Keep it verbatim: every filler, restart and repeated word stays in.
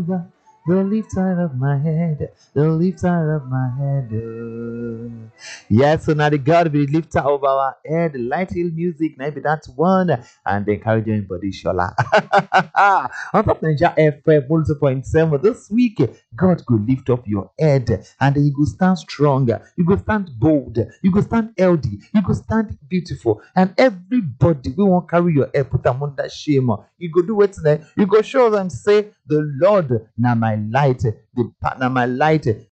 Jehovah, the lifter of my head, the lifter of my head. Oh. Yes, so now the God will lift of our head, light hill music, maybe that's one, and then carry join body shola. On top Ninja F M multiple point seven this week, God will lift up your head and you go stand stronger, you go stand bold, you go stand healthy, you go stand beautiful, and everybody we won't carry your head, put them under shame. You go do what today, you go show them, say, the Lord now my light, the now my light,